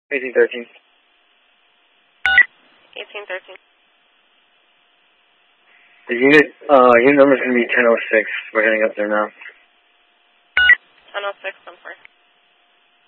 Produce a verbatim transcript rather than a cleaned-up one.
eighteen thirteen. eighteen thirteen. The unit, uh, unit number is going to be ten oh six. We're heading up there now. ten oh six, I'm sorry.